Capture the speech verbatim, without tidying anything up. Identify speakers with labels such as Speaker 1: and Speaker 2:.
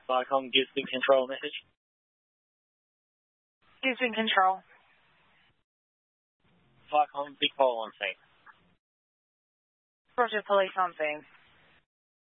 Speaker 1: Viacom Gisborne Control message.
Speaker 2: Gisborne Control.
Speaker 1: Viacom, big pole on scene.
Speaker 2: Roger, police on scene.